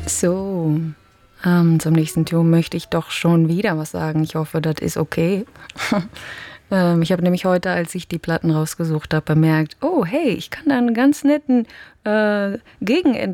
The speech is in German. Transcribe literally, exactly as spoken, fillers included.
So, ähm, zum nächsten Tune möchte ich doch schon wieder was sagen. Ich hoffe, das ist okay. ähm, ich habe nämlich heute, als ich die Platten rausgesucht habe, bemerkt, oh hey, ich kann da einen ganz netten äh, Gegenentwurf